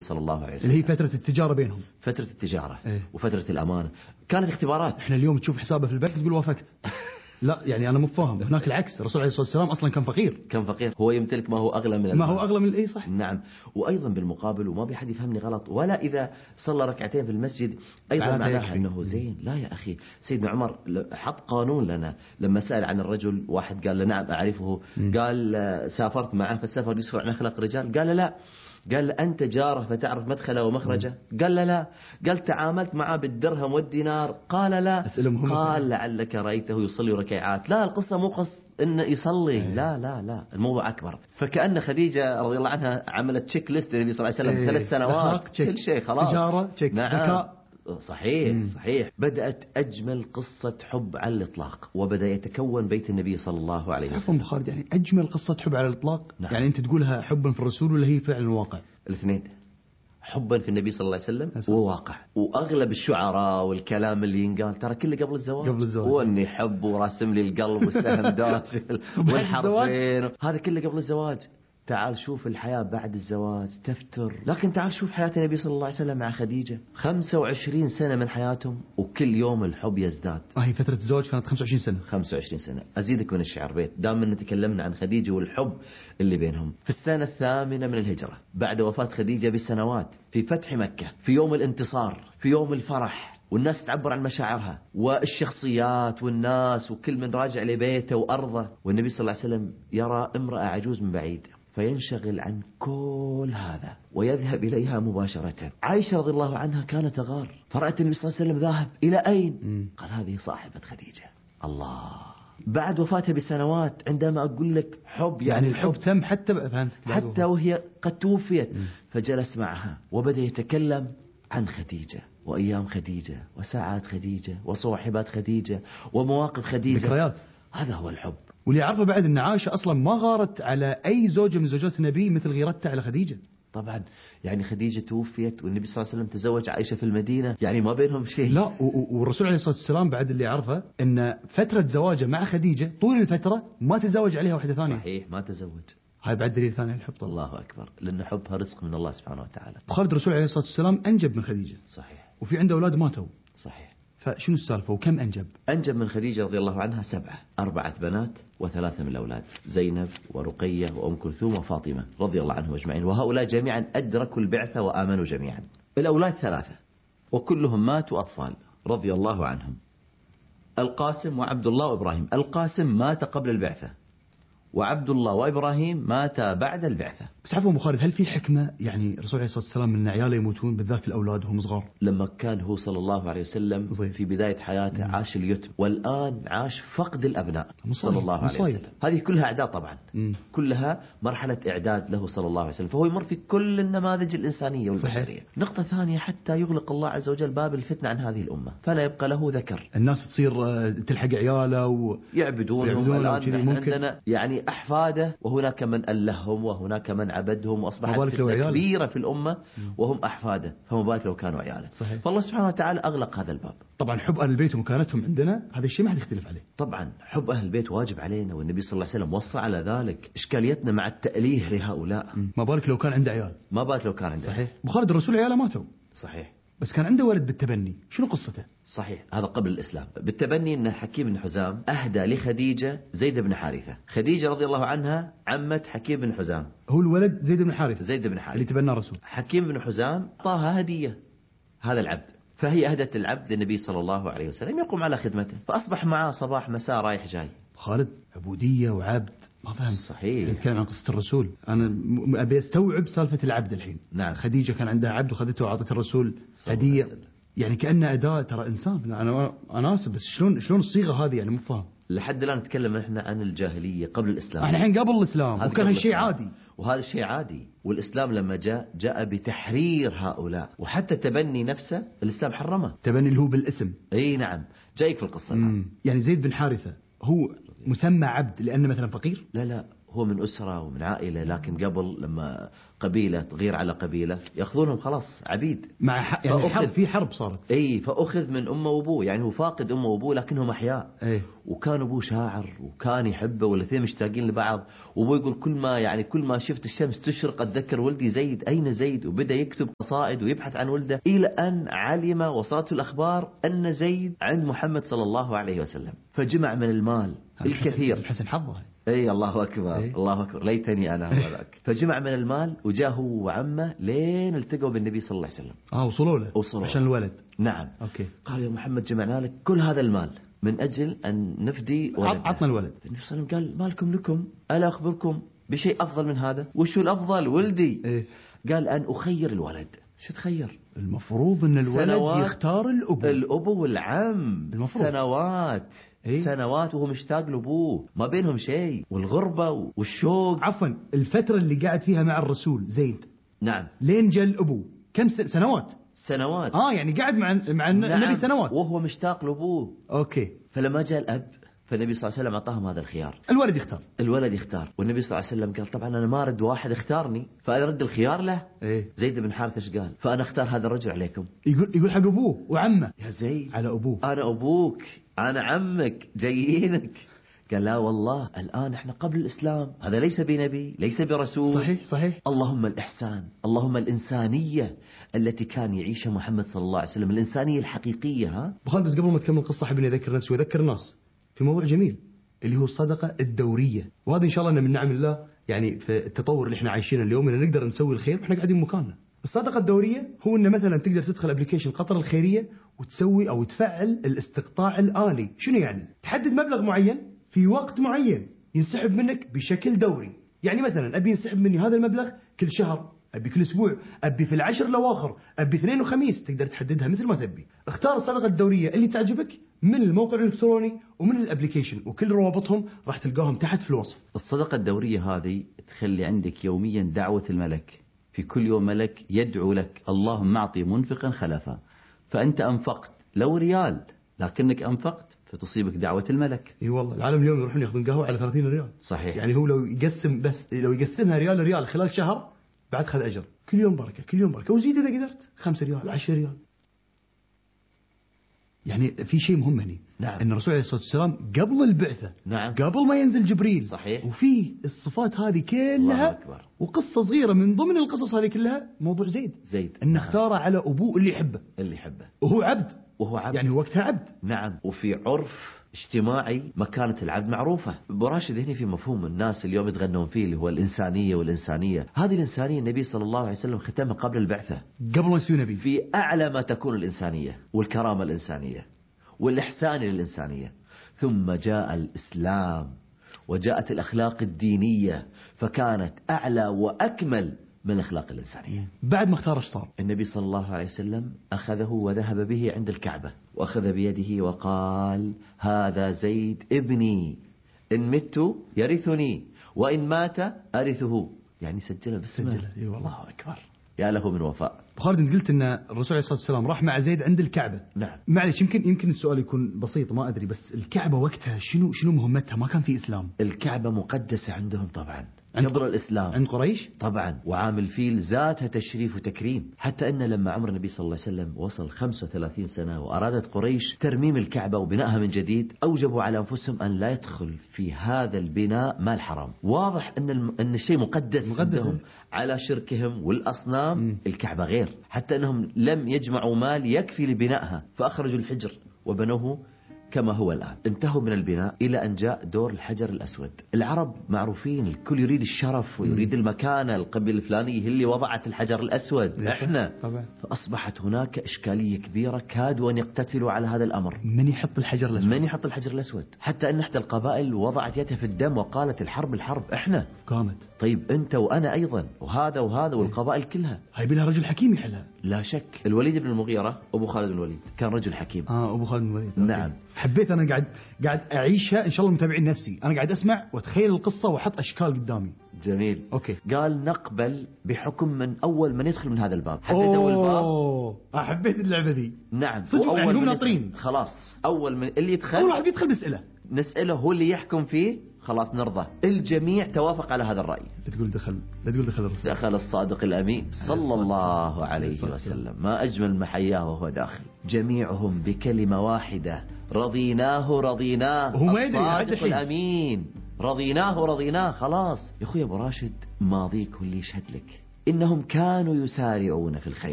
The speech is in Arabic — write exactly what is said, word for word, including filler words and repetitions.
صلى الله عليه وسلم، اللي هي فترة التجارة بينهم، فترة التجارة إيه؟ وفترة الأمانة، كانت اختبارات. احنا اليوم تشوف حسابه في البنك تقول وافقت. لا يعني أنا مو فاهم، هناك العكس، الرسول عليه الصلاة والسلام أصلا كان فقير، كان فقير، هو يمتلك ما هو أغلى من ما المال. هو أغلى من الإيه صح. نعم. وأيضا بالمقابل، وما بحد يفهمني غلط، ولا إذا صلى ركعتين في المسجد أيضا معناتها معناها يكفي. أنه زين. لا يا أخي، سيدنا عمر حط قانون لنا لما سأل عن الرجل، واحد قال له نعم أعرفه، قال سافرت معه فالسفر يسفر عن أخلاق رجال، قال له لا، قال له أنت جاره فتعرف مدخله ومخرجه، قال له لا، قال تعاملت معه بالدرهم والدينار، قال لا، قال لعلك رأيته يصلي ركعات. لا، القصة مو قص إنه يصلي، لا لا لا، الموضوع أكبر. فكأن خديجة رضي الله عنها عملت تشيك ليست للنبي صلى الله عليه وسلم ثلاث سنوات، كل شيء خلاص، تجارة تشيك، نعم. ذكاء. صحيح مم. صحيح. بدأت أجمل قصة حب على الإطلاق، وبدأ يتكون بيت النبي صلى الله عليه وسلم. أصلا بخاري يعني أجمل قصة حب على الإطلاق. نعم. يعني أنت تقولها حبا في الرسول ولا هي فعل الواقع؟ الاثنين، حبا في النبي صلى الله عليه وسلم وواقع. وأغلب الشعراء والكلام اللي ينقال ترى كله قبل الزواج، قبل الزواج، واني حب وراسم لي القلب والسهم داخل والحرفين، هذا كله قبل الزواج. تعال شوف الحياة بعد الزواج تفتر. لكن تعال شوف حياة النبي صلى الله عليه وسلم مع خديجة، خمسة وعشرين سنة من حياتهم، وكل يوم الحب يزداد. آه هي فترة الزواج كانت خمسة وعشرين سنة. خمسة وعشرين سنة. أزيدك من الشعر بيت، دام أن تكلمنا عن خديجة والحب اللي بينهم. في السنة الثامنة من الهجرة بعد وفاة خديجة بسنوات، في فتح مكة، في يوم الانتصار، في يوم الفرح، والناس تعبر عن مشاعرها، والشخصيات والناس وكل من راجع لبيته وأرضه، والنبي صلى الله عليه وسلم يرى امرأة عجوز من بعيد، فينشغل عن كل هذا ويذهب إليها مباشرة. عائشة رضي الله عنها كانت تغار، فرأت النبي صلى الله عليه وسلم ذاهب إلى أين؟ مم. قال هذه صاحبة خديجة. الله. بعد وفاتها بسنوات، عندما أقول لك حب يعني, يعني الحب تم حتى فهمت حتى وهي قد توفيت. فجلس معها وبدأ يتكلم عن خديجة وأيام خديجة وساعات خديجة وصواحبات خديجة ومواقف خديجة، ذكريات. هذا هو الحب. واللي يعرفه بعد أن عائشة أصلا ما غارت على أي زوجة من زوجات النبي مثل غيرتها على خديجة. طبعا يعني خديجة توفيت والنبي صلى الله عليه وسلم تزوج عائشة في المدينة، يعني ما بينهم شيء. لا، والرسول عليه الصلاة والسلام بعد اللي يعرفه أن فترة زواجه مع خديجة طول الفترة ما تزوج عليها واحدة ثانية. صحيح، ما تزوج. هاي بعد دليل ثاني الحب طبعا. الله أكبر، لأن حبها رزق من الله سبحانه وتعالى. خالد الرسول عليه الصلاة والسلام أنجب من خديجة. صحيح. وفي عنده أولاد ماتوا. صحيح. فشنو السالفة وكم أنجب؟ أنجب من خديجة رضي الله عنها سبعة، أربعة بنات وثلاثة من الأولاد، زينب ورقية وأم كلثوم وفاطمة رضي الله عنهم أجمعين، وهؤلاء جميعا أدركوا البعثة وآمنوا جميعا. الأولاد ثلاثة وكلهم ماتوا أطفال رضي الله عنهم، القاسم وعبد الله وإبراهيم. القاسم مات قبل البعثة، وعبد الله وإبراهيم ماتا بعد البعثة. بس عفوا أبو خالد، هل في حكمة يعني الرسول عليه الصلاة والسلام من عياله يموتون بالذات الأولاد وهم صغار؟ لما كان هو صلى الله عليه وسلم زي. في بداية حياته مم. عاش اليتم، والآن عاش فقد الأبناء مصايب. صلى الله عليه مصايب. وسلم. هذه كلها إعداد طبعا، مم. كلها مرحلة إعداد له صلى الله عليه وسلم، فهو يمر في كل النماذج الإنسانية والبشرية. صحيح. نقطة ثانية، حتى يغلق الله عز وجل باب الفتنة عن هذه الأمة، فلا يبقى له ذكر. الناس تصير تلحق عياله ويعبدونهم. الآن عندنا يعني أحفاده، وهناك من ألههم وهناك من عبدهم، وأصبحت فتنة كبيرة في الأمة وهم أحفاده، فما بالك لو كانوا عياله. صحيح. فالله سبحانه وتعالى أغلق هذا الباب. طبعا حب أهل البيت ومكانتهم عندنا هذا الشيء ما حد يختلف عليه. طبعا حب أهل البيت واجب علينا، والنبي صلى الله عليه وسلم وصى على ذلك. إشكاليتنا مع التأليه لهؤلاء. ما بالك لو كان عنده عيال. ما بالك لو كان عنده. صحيح. بخالد الرسول عياله ماتوا. صحيح. بس كان عنده ولد بالتبني، شنو قصته؟ صحيح، هذا قبل الإسلام. بالتبني أن حكيم بن حزام أهدى لخديجة زيد بن حارثة. خديجة رضي الله عنها عمة حكيم بن حزام، هو الولد زيد بن حارثة. زيد بن حارثة اللي تبنى الرسول. حكيم بن حزام أعطاها هدية هذا العبد، فهي أهدت العبد للنبي صلى الله عليه وسلم يقوم على خدمته، فأصبح معه صباح مساء رايح جاي. خالد عبودية وعبد ما فهمت. صحيح. نتكلم عن قصة الرسول، أنا أبي أستوعب سالفة العبد الحين. نعم. خديجة كان عندها عبد وخذته وعطت الرسول هدية، يعني كأنه أداة، ترى إنسان. أنا أنا آسف بس شلون شلون الصيغة هذه يعني مو فاهم. لحد الآن نتكلم إحنا عن الجاهلية قبل الإسلام. إحنا الحين قبل الإسلام وكان هالشيء عادي، وهذا الشيء عادي. والإسلام لما جاء جاء بتحرير هؤلاء، وحتى تبني نفسه الإسلام حرمه. تبني اللي هو بالاسم. أي نعم، جايك في القصة. يعني زيد بن حارثة هو مسمى عبد لأنه مثلا فقير؟ لا لا، هو من أسرة ومن عائلة، لكن قبل لما قبيلة تغير على قبيلة يأخذونهم خلاص عبيد مع ح... يعني حرب، في حرب صارت. اي فأخذ من أمه وأبوه، يعني هو فاقد أمه وأبوه لكنهم أحياء. ايه. وكان أبوه شاعر وكان يحبه والاثنين مشتاقين لبعض. وأبوه يقول كل ما يعني كل ما شفت الشمس تشرق أتذكر ولدي زيد، أين زيد؟ وبدأ يكتب قصائد ويبحث عن ولده، إلى أن علم وصلته الأخبار أن زيد عند محمد صلى الله عليه وسلم، فجمع من المال الكثير. الحسن حظه. اي الله اكبر. أي. الله اكبر، ليتني انا هذاك. فجمع من المال وجاه هو وعمه لين التقوا بالنبي صلى الله عليه وسلم. اه وصلوا له وصلوا عشان الولد. نعم. اوكي. قال يا محمد جمعنا لك كل هذا المال من اجل ان نفدي ولدنا. عطنا الولد. النبي صلى الله عليه وسلم قال ما لكم لكم الا اخبركم بشيء افضل من هذا؟ وشو الافضل ولدي؟ إيه؟ قال ان اخير الولد. شو تخير؟ المفروض ان الولد يختار الابو. الابو والعم المفروض. سنوات إيه؟ سنوات وهو مشتاق لابوه، ما بينهم شيء، والغربة والشوق. عفوا الفترة اللي قاعد فيها مع الرسول زيد. نعم. لين جاء الابو كم سنوات؟ سنوات. اه يعني قاعد مع مع نعم. النبي سنوات وهو مشتاق لابوه. اوكي. فلما جاء الاب فالنبي صلى الله عليه وسلم اعطاهم هذا الخيار، الولد يختار. الولد يختار. والنبي صلى الله عليه وسلم قال طبعا انا ما ارد واحد اختارني، فارد الخيار له. إيه؟ زيد بن حارث ايش قال؟ فانا اختار هذا الرجل عليكم. يقول يقول حق ابوه وعمه. يا زيد على ابوه. انا ابوك انا عمك جايينك. قال لا والله الآن احنا قبل الإسلام، هذا ليس بنبي ليس برسول. صحيح صحيح. اللهم الإحسان، اللهم الإنسانية التي كان يعيشها محمد صلى الله عليه وسلم، الإنسانية الحقيقية. ها بخال بس قبل ما تكمل القصة حبيني أذكر نفسي وأذكر الناس في موضوع جميل اللي هو الصدقة الدورية، وهذا إن شاء الله من نعم الله يعني في التطور اللي احنا عايشينه اليوم إن نقدر نسوي الخير واحنا قاعدين مكاننا. الصدقة الدورية هو إن مثلا تقدر تدخل أبليكيشن قطر الخيرية وتسوي أو تفعل الاستقطاع الآلي. شنو يعني؟ تحدد مبلغ معين في وقت معين ينسحب منك بشكل دوري. يعني مثلا أبي ينسحب مني هذا المبلغ كل شهر، أبي كل أسبوع، أبي في العشر الأواخر، أبي اثنين وخميس، تقدر تحددها مثل ما تبي. اختار الصدقة الدورية اللي تعجبك من الموقع الإلكتروني ومن الأبليكيشن، وكل روابطهم راح تلقاهم تحت في الوصف. الصدقة الدورية هذه تخلي عندك يوميا دعوة الملك، في كل يوم ملك يدعو لك اللهم أعطي منفقا خلفا. فأنت أنفقت لو ريال لكنك أنفقت فتصيبك دعوة الملك. اي والله العالم اليوم يروحون ياخذون قهوة على ثلاثين ريال. صحيح. يعني هو لو يقسم بس لو يقسمها ريال ريال خلال شهر بعد خذ أجر. كل يوم بركة كل يوم بركة، وزيد إذا قدرت خمسة ريال عشرة ريال. يعني في شيء مهم هنا. نعم. أن الرسول عليه الصلاة والسلام قبل البعثة، نعم، قبل ما ينزل جبريل، صحيح، وفي الصفات هذه كلها. وقصة صغيرة من ضمن القصص هذه كلها موضوع زيد. زيد أن نعم. اختاره على أبوه اللي يحبه، اللي يحبه، وهو عبد، وهو عبد يعني وقتها عبد. نعم. وفي عرف اجتماعي مكانة العبد معروفة. براشد هنا في مفهوم الناس اليوم يتغنون فيه اللي هو الإنسانية. والإنسانية هذه الإنسانية النبي صلى الله عليه وسلم ختمها قبل البعثة، قبل ما يصير نبي. في أعلى ما تكون الإنسانية والكرامة الإنسانية والإحسان للإنسانية. ثم جاء الإسلام وجاءت الأخلاق الدينية فكانت أعلى وأكمل من الأخلاق الإنسانية. بعد ما اختار ايش صار؟ النبي صلى الله عليه وسلم أخذه وذهب به عند الكعبة وأخذ بيده وقال هذا زيد ابني، إن مت يرثني وإن مات أرثه. يعني سجله باسمه. سجله. اي والله اكبر. يا له من وفاء. خالد انت قلت ان الرسول عليه الصلاه والسلام راح مع زيد عند الكعبه. نعم. معلش يمكن يمكن السؤال يكون بسيط ما ادري، بس الكعبه وقتها شنو شنو مهمتها؟ ما كان في اسلام. الكعبه مقدسه عندهم طبعا عند قبل الاسلام. عند قريش طبعا. وعام الفيل ذاتها تشريف وتكريم، حتى ان لما عمر النبي صلى الله عليه وسلم وصل خمسة وثلاثين سنه وارادت قريش ترميم الكعبه وبنائها من جديد، اوجبوا على انفسهم ان لا يدخل في هذا البناء مال حرام. واضح ان الم... ان الشيء مقدس, مقدس عندهم على شركهم والاصنام. م. الكعبه غير، حتى انهم لم يجمعوا مال يكفي لبنائها فاخرجوا الحجر وبنوه كما هو الآن. انتهوا من البناء إلى أن جاء دور الحجر الأسود. العرب معروفين، الكل يريد الشرف ويريد المكانة. القبيلة الفلانية هي اللي وضعت الحجر الأسود، إحنا طبعا. فأصبحت هناك إشكالية كبيرة، كادوا أن يقتتلوا على هذا الأمر. من يحط الحجر الأسود؟ من يحط الحجر الأسود؟ حتى أن إحدى القبائل وضعت يدها في الدم وقالت الحرب الحرب إحنا قامت. طيب أنت وأنا أيضا وهذا وهذا والقبائل كلها. هاي بلها رجل حكيم يحلها. لا شك. الوليد بن المغيرة أبو خالد بن الوليد كان رجل حكيم. آه أبو خالد بن الوليد. نعم. حبيت أنا قاعد قاعد أعيشها إن شاء الله متابعين نفسي، أنا قاعد أسمع وأتخيل القصة وأحط أشكال قدامي. جميل. أوكي. قال نقبل بحكم من أول من يدخل من هذا الباب. حددوا الباب. أوه حبيت اللعبة دي. نعم. صدق يعني هم ناطرين. خلاص أول من اللي يدخل أول واحد يدخل نسأله نسأله هو اللي يحكم فيه. خلاص نرضى. الجميع توافق على هذا الرأي. لا تقول دخل لا تقول دخل الرسول، دخل الصادق الأمين صلى الله عليه وسلم، ما أجمل ما حياه وهو داخل، جميعهم بكلمة واحدة: رضيناه رضيناه. الصادق الأمين رضيناه رضيناه. خلاص يا أخوي أبو راشد، ماضيك واللي يشهد لك إنهم كانوا يسارعون في الخير.